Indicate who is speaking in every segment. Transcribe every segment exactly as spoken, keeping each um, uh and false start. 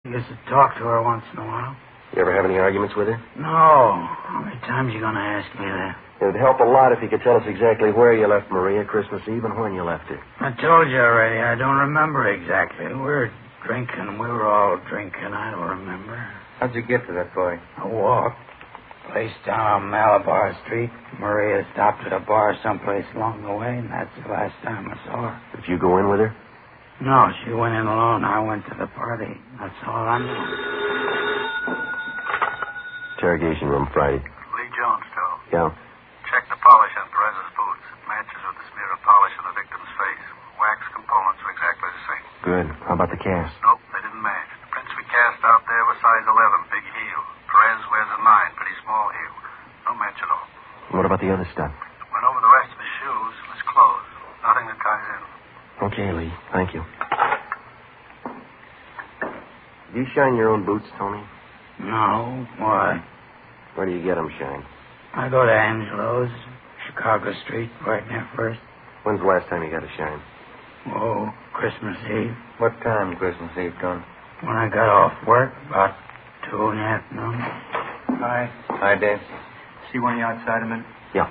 Speaker 1: I used to talk to her once in a while.
Speaker 2: You ever have any arguments with her?
Speaker 1: No. How many times you going to ask me that?
Speaker 2: It would help a lot if you could tell us exactly where you left Maria Christmas Eve and when you left her.
Speaker 1: I told you already. I don't remember exactly. We were drinking. We were all drinking. I don't remember.
Speaker 3: How'd you get to that party?
Speaker 1: I walked. Place down on Malabar Street. Maria stopped at a bar someplace along the way, and that's the last time I saw her.
Speaker 2: Did you go in with her?
Speaker 1: No, she went in alone. I went to the party. That's all I know.
Speaker 2: Interrogation room Friday.
Speaker 4: Lee Jones, Joe.
Speaker 2: Yeah.
Speaker 4: Check the polish on Perez's boots. It matches with the smear of polish on the victim's face. Wax components are exactly the same.
Speaker 2: Good. How about the cast?
Speaker 4: Nope, they didn't match. The prints we cast out there were size eleven, big heel. Perez wears a nine, pretty small heel. No match at all.
Speaker 2: What about the other stuff?
Speaker 4: Went over the rest of his shoes, his clothes. Nothing that ties in.
Speaker 2: Okay, Lee. Thank you. Do you shine your own boots, Tony?
Speaker 1: No. Why?
Speaker 2: Where do you get them shined?
Speaker 1: I go to Angelo's, Chicago Street, right near First.
Speaker 2: When's the last time you got a shine?
Speaker 1: Oh, Christmas Eve.
Speaker 3: What time Christmas Eve, Tony?
Speaker 1: When I got off work, about two in the afternoon.
Speaker 3: Hi. Hi, Dave. See one of you outside a minute?
Speaker 2: Yeah.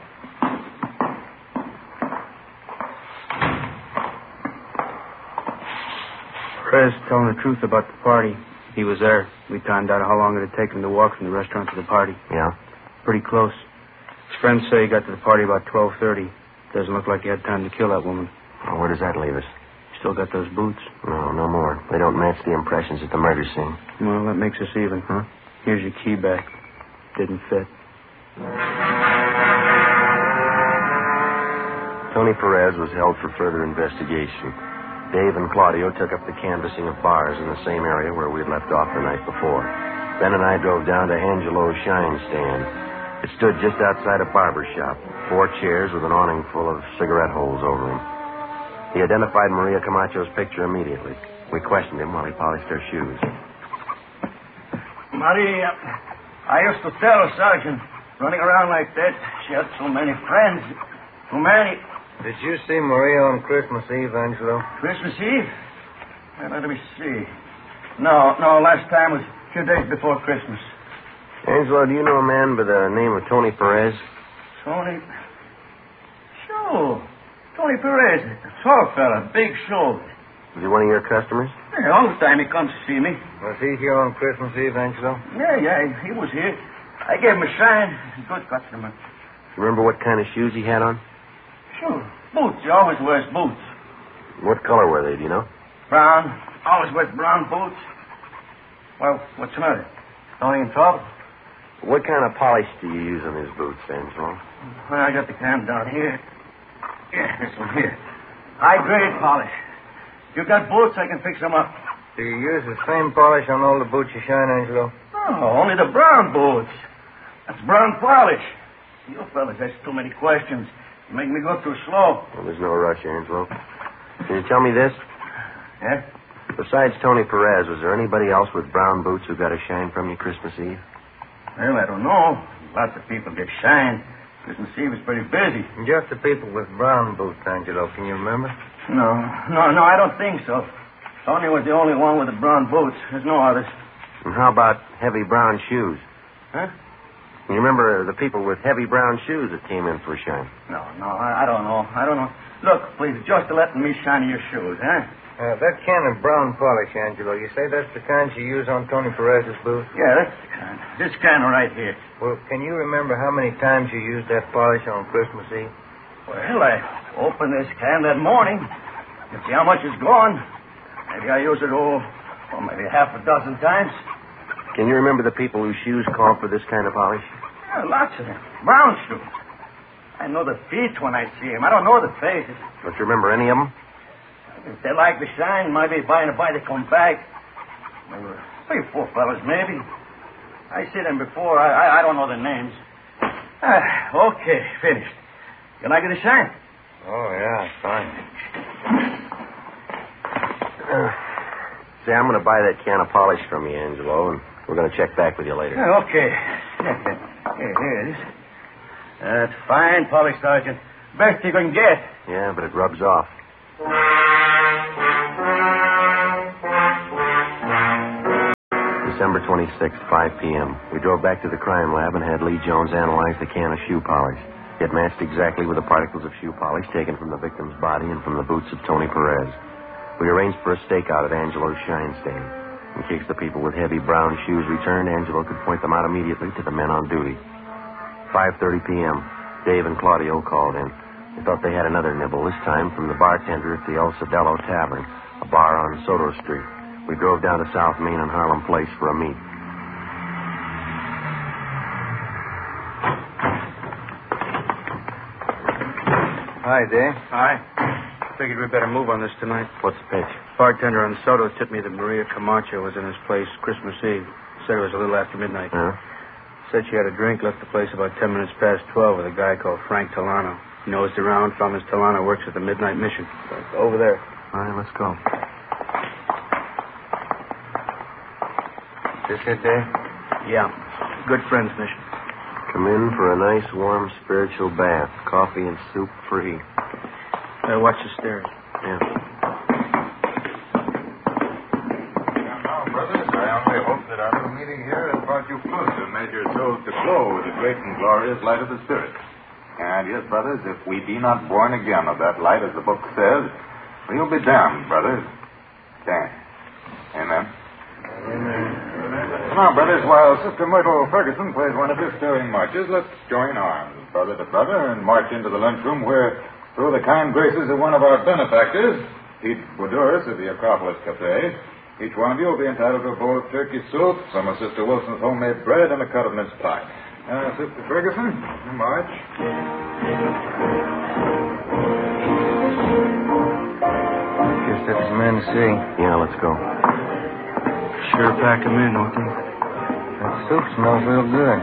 Speaker 5: Perez telling the truth about the party. He was there. We timed out how long it had taken to walk from the restaurant to the party.
Speaker 2: Yeah?
Speaker 5: Pretty close. His friends say he got to the party about twelve thirty. Doesn't look like he had time to kill that woman.
Speaker 2: Well, where does that leave us?
Speaker 5: Still got those boots.
Speaker 2: No, no more. They don't match the impressions at the murder scene.
Speaker 5: Well, that makes us even, huh? Here's your key back. Didn't fit.
Speaker 2: Tony Perez was held for further investigation. Dave and Claudio took up the canvassing of bars in the same area where we'd left off the night before. Ben and I drove down to Angelo's Shine Stand. It stood just outside a barber shop. Four chairs with an awning full of cigarette holes over them. He identified Maria Camacho's picture immediately. We questioned him while he polished her shoes.
Speaker 6: Maria, I used to tell her, Sergeant, running around like that, she had so many friends. So many.
Speaker 3: Did you see Maria on Christmas Eve, Angelo?
Speaker 6: Christmas Eve? Uh, let me see. No, no, last time was a few days before Christmas.
Speaker 2: Angelo, do you know a man by the name of Tony Perez?
Speaker 6: Tony? Sure. Tony Perez. Tall fella, big shoulder.
Speaker 2: Was he one of your customers?
Speaker 6: Yeah, all the time he comes to see me.
Speaker 3: Was he here on Christmas Eve, Angelo?
Speaker 6: Yeah, yeah, he was here. I gave him a shine. Good customer.
Speaker 2: You remember what kind of shoes he had on?
Speaker 6: Sure. Boots. He always wears boots.
Speaker 2: What color were they, do you know?
Speaker 6: Brown. Always wears brown boots. Well, what's the matter? Tony in trouble?
Speaker 2: What kind of polish do you use on his boots, Angelo?
Speaker 6: Well, I got the can down here. Yeah, this one here. High grade polish. You got boots, I can fix them up.
Speaker 3: Do you use the same polish on all the boots you shine, Angelo?
Speaker 6: Oh, only the brown boots. That's brown polish. You fellas ask too many questions. You make me go too slow.
Speaker 2: Well, there's no rush, Angelo. Can you tell me this?
Speaker 6: Yeah?
Speaker 2: Besides Tony Perez, was there anybody else with brown boots who got a shine from you Christmas Eve?
Speaker 6: Well, I don't know. Lots of people get shine. Christmas Eve is pretty busy.
Speaker 3: Just the people with brown boots, Angelo. Can you remember?
Speaker 6: No, no, no, I don't think so. Tony was the only one with the brown boots. There's no others.
Speaker 2: And how about heavy brown shoes?
Speaker 6: Huh?
Speaker 2: You remember the people with heavy brown shoes that came in for a shine?
Speaker 6: No, no, I, I don't know. I don't know. Look, please, just letting me shine your shoes, huh?
Speaker 3: Uh, that can of brown polish, Angelo, you say that's the kind you use on Tony Perez's boots?
Speaker 6: Yeah, that's the kind. This kind right here.
Speaker 3: Well, can you remember how many times you used that polish on Christmas Eve?
Speaker 6: Well, I opened this can that morning. You see how much is gone. Maybe I use it, oh, oh, maybe half a dozen times.
Speaker 2: Can you remember the people whose shoes called for this kind of polish?
Speaker 6: Yeah, lots of them. Brown shoes. I know the feet when I see them. I don't know the faces.
Speaker 2: Don't you remember any of them?
Speaker 6: If they like the shine, maybe by and by they come back. Maybe three, four fellas, maybe. I see them before. I, I, I don't know their names. Ah, okay, finished. You like it to shine?
Speaker 3: Oh, yeah, fine.
Speaker 2: Uh, see, I'm going to buy that can of polish from you, Angelo, and we're going to check back with you later.
Speaker 6: Yeah, okay. Here, here it is. That's fine polish, Sergeant. Best you can get.
Speaker 2: Yeah, but it rubs off. December twenty-sixth, five p.m. We drove back to the crime lab and had Lee Jones analyze the can of shoe polish. It matched exactly with the particles of shoe polish taken from the victim's body and from the boots of Tony Perez. We arranged for a stakeout at Angelo's Shine Stand. In case the people with heavy brown shoes returned, Angelo could point them out immediately to the men on duty. five thirty p.m., Dave and Claudio called in. They thought they had another nibble, this time from the bartender at the El Cedello Tavern, a bar on Soto Street. We drove down to South Main and Harlem Place for a meet.
Speaker 3: Hi, Dave.
Speaker 5: Hi. Figured we'd better move on this tonight.
Speaker 2: What's the pitch?
Speaker 5: Bartender on Soto tipped me that Maria Camacho was in his place Christmas Eve. Said it was a little after midnight.
Speaker 2: Huh?
Speaker 5: Said she had a drink, left the place about ten minutes past twelve with a guy called Frank Talano. He nosed around, found Miss Talano works at the Midnight Mission. Over there.
Speaker 2: All right, let's go.
Speaker 3: This it, Dave?
Speaker 5: Yeah. Good friends mission.
Speaker 2: Come in for a nice, warm, spiritual bath. Coffee and soup free.
Speaker 5: Uh, watch the stairs.
Speaker 2: Yeah.
Speaker 7: Now, brothers, I only hope that our little meeting here has brought you closer and made your souls to glow with the great and glorious light of the Spirit. And yes, brothers, if we be not born again of that light, as the book says, we'll be damned, brothers. Okay. Amen.
Speaker 3: Amen.
Speaker 7: Now, brothers, while Sister Myrtle Ferguson plays one of her stirring marches, let's join arms, brother to brother, and march into the lunchroom where, through the kind graces of one of our benefactors, Pete Boudouris of the Acropolis Cafe, each one of you will be entitled to a bowl of turkey soup, some of Sister Wilson's homemade bread, and a cut of mince pie. Uh, Sister Ferguson, march.
Speaker 3: Guess that's the man to see.
Speaker 2: Yeah, let's go.
Speaker 5: Sure pack him in, don't they?
Speaker 3: That soup smells real good.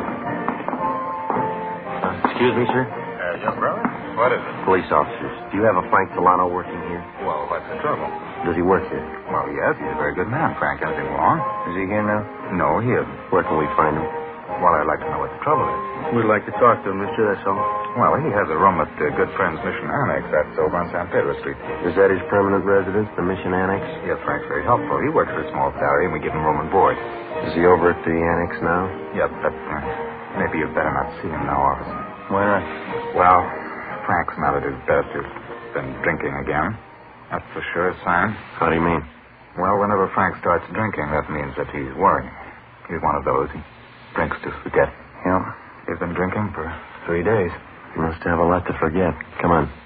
Speaker 2: Uh, excuse me, sir?
Speaker 7: Uh, yes, brother? What is it?
Speaker 2: Police officers. Do you have a Frank Delano working here?
Speaker 7: Well, what's the trouble?
Speaker 2: Does he work here?
Speaker 7: Well, yes, he's a very good man, Frank. Anything wrong?
Speaker 3: Is he here now?
Speaker 7: No, he isn't.
Speaker 2: Where can we find him?
Speaker 7: Well, I'd like to know what the trouble is.
Speaker 5: We'd like to talk to him, mister, that's all.
Speaker 7: Well, he has a room at uh, Good Friends Mission Annex. That's over on San Pedro Street.
Speaker 2: Is that his permanent residence, the Mission Annex?
Speaker 7: Yes, Frank's very helpful. He works for a small salary, and we give him room and board.
Speaker 2: Is he over at the Annex now?
Speaker 7: Yep, but uh, maybe you'd better not see him now, officer.
Speaker 3: Why not?
Speaker 7: Well, Frank's not at his best. He's been drinking again. That's the surest sign.
Speaker 2: How do you mean?
Speaker 7: Well, whenever Frank starts drinking, that means that he's worrying. He's one of those. He drinks to forget.
Speaker 3: Yeah.
Speaker 7: He's been drinking for three days.
Speaker 2: He must have a lot to forget. Come on.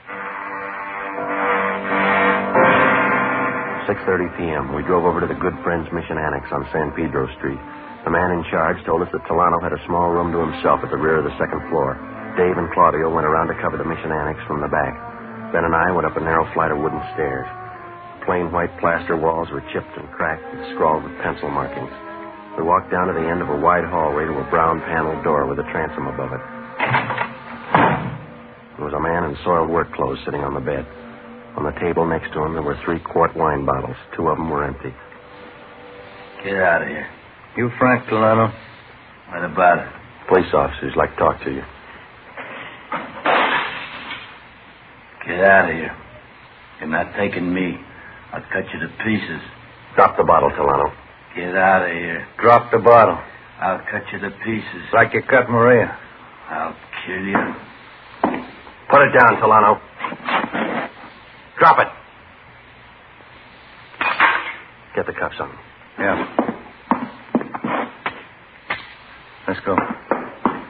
Speaker 2: six thirty p.m. We drove over to the Good Friends Mission Annex on San Pedro Street. The man in charge told us that Talano had a small room to himself at the rear of the second floor. Dave and Claudio went around to cover the Mission Annex from the back. Ben and I went up a narrow flight of wooden stairs. Plain white plaster walls were chipped and cracked and scrawled with pencil markings. We walked down to the end of a wide hallway to a brown paneled door with a transom above it. There was a man in soiled work clothes sitting on the bed. On the table next to him, there were three quart wine bottles. Two of them were empty.
Speaker 6: Get out of here.
Speaker 3: You Frank Delano?
Speaker 6: What about it?
Speaker 2: Police officers like to talk to you.
Speaker 6: Get out of here. You're not taking me. I'll cut you to pieces.
Speaker 2: Drop the bottle, Talano.
Speaker 6: Get out of here.
Speaker 3: Drop the bottle.
Speaker 6: I'll cut you to pieces.
Speaker 3: Like you cut Maria.
Speaker 6: I'll kill you.
Speaker 2: Put it down, Talano. Drop it. Get the cuffs on.
Speaker 3: Yeah. Let's go.